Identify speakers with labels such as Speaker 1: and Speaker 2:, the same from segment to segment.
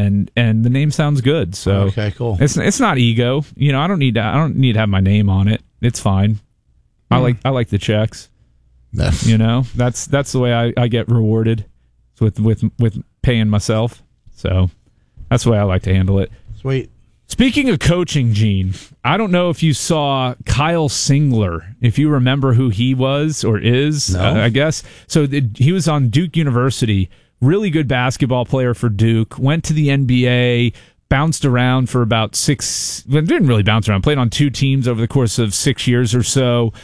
Speaker 1: and the name sounds good. So
Speaker 2: okay, cool.
Speaker 1: It's not ego. I don't need to have my name on it. It's fine. I like the checks. That's the way I get rewarded with paying myself. So that's the way I like to handle it.
Speaker 2: Sweet. Speaking
Speaker 1: of coaching, Gene, I don't know if you saw Kyle Singler, if you remember who he was or is,
Speaker 2: no.
Speaker 1: I guess. So he was on Duke University, really good basketball player for Duke, went to the NBA, bounced around for about didn't really bounce around, played on 2 teams over the course of 6 years or so.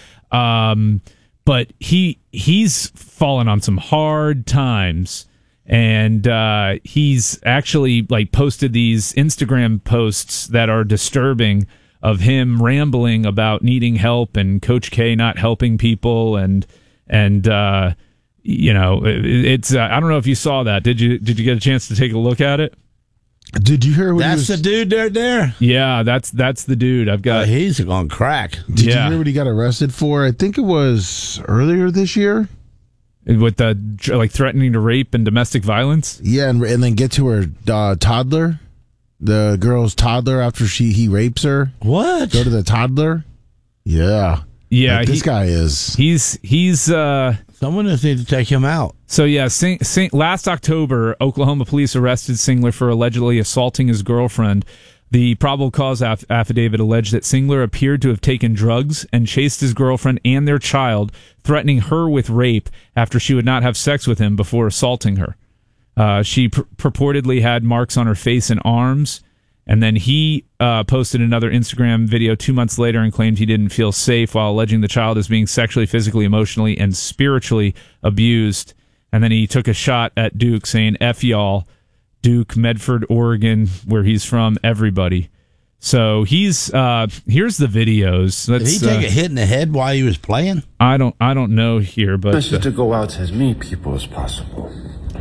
Speaker 1: But he's fallen on some hard times. And he's actually posted these Instagram posts that are disturbing of him rambling about needing help and Coach K not helping people it's I don't know if you saw that. Did you get a chance to take a look at it?
Speaker 3: Did you hear what
Speaker 2: that's the dude there?
Speaker 1: Yeah, that's the dude. I've got.
Speaker 2: He's on crack.
Speaker 3: Did you hear what he got arrested for? I think it was earlier this year.
Speaker 1: With the threatening to rape and domestic violence?
Speaker 3: Yeah, and then get to her toddler, the girl's toddler after he rapes her.
Speaker 2: What?
Speaker 3: Go to the toddler? Yeah.
Speaker 1: Yeah.
Speaker 3: This guy is.
Speaker 1: He's
Speaker 2: someone just needs to take him out.
Speaker 1: So yeah, last October, Oklahoma police arrested Singler for allegedly assaulting his girlfriend. The probable cause affidavit alleged that Singler appeared to have taken drugs and chased his girlfriend and their child, threatening her with rape after she would not have sex with him before assaulting her. She purportedly had marks on her face and arms, and then he posted another Instagram video 2 months later and claimed he didn't feel safe while alleging the child is being sexually, physically, emotionally, and spiritually abused. And then he took a shot at Duke saying, F y'all. Duke, Medford, Oregon, where he's from, everybody. So he's here's the videos.
Speaker 2: Did he take a hit in the head while he was playing?
Speaker 1: I don't know here, but
Speaker 4: I to go out to as many people as possible.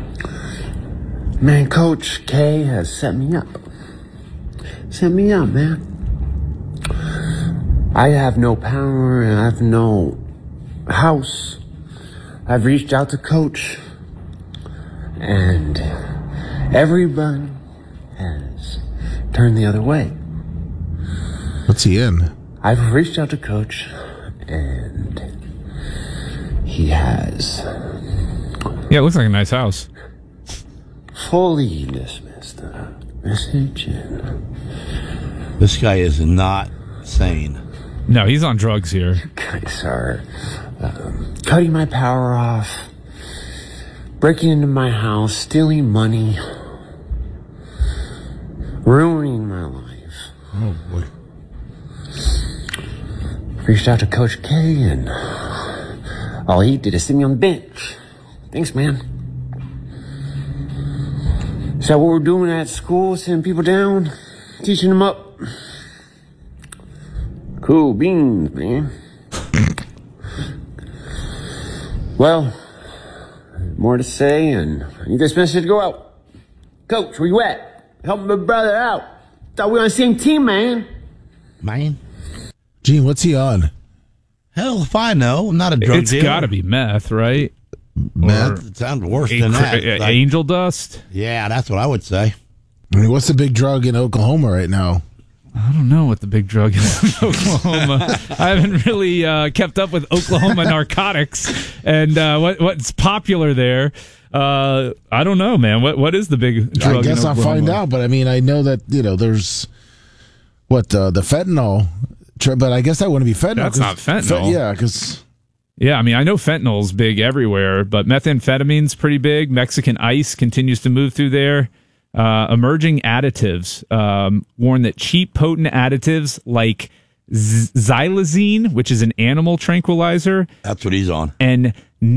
Speaker 4: Man, Coach K has set me up. Set me up, man. I have no power and I have no house. I've reached out to Coach and everybody has turned the other way.
Speaker 3: What's he in?
Speaker 4: I've reached out to Coach, and he has...
Speaker 1: Yeah, it looks like a nice house.
Speaker 4: Fully dismissed the message. And
Speaker 2: this guy is not sane.
Speaker 1: No, he's on drugs here.
Speaker 4: You guys are cutting my power off, breaking into my house, stealing money, ruining my life.
Speaker 3: Oh, boy.
Speaker 4: Reached out to Coach K, and all he did is sit me on the bench. Thanks, man. Is that what we're doing at school? Sending people down? Teaching them up? Cool beans, man. Well, more to say, and I need this message to go out. Coach, where you at? Help my brother out. Thought we were on the same team, man.
Speaker 2: Man?
Speaker 3: Gene, what's he on?
Speaker 2: Hell if I know. I'm not a drug dealer.
Speaker 1: It's got to be meth, right?
Speaker 3: Meth?
Speaker 2: It sounds worse than that.
Speaker 1: Angel dust?
Speaker 2: Yeah, that's what I would say.
Speaker 3: I mean, what's the big drug in Oklahoma right now?
Speaker 1: I don't know what the big drug is in Oklahoma. I haven't really kept up with Oklahoma narcotics and what's popular there. I don't know, man. What is the big drug?
Speaker 3: I guess I'll find out, but I mean, I know that there's the fentanyl, but I guess that wouldn't be fentanyl.
Speaker 1: That's not fentanyl.
Speaker 3: Yeah, because
Speaker 1: I mean, I know fentanyl's big everywhere, but methamphetamine's pretty big. Mexican ice continues to move through there. Emerging additives warn that cheap, potent additives like xylazine, which is an animal tranquilizer,
Speaker 2: that's what he's on,
Speaker 1: and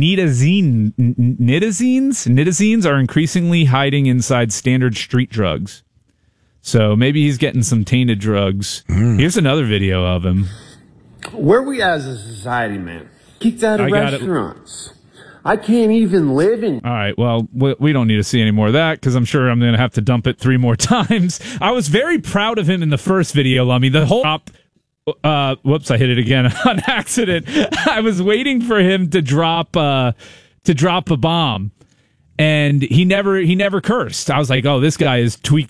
Speaker 1: nitazines are increasingly hiding inside standard street drugs. So maybe he's getting some tainted drugs. Here's another video of him.
Speaker 4: Where are we as a society, man? Kicked out of restaurants. I can't even live in...
Speaker 1: All right, well, we don't need to see any more of that because I'm sure I'm going to have to dump it 3 more times. I was very proud of him in the first video, Lummy. The whole... whoops, I hit it again on accident. I was waiting for him to drop a bomb, and he never cursed. I was like, oh, this guy is tweaked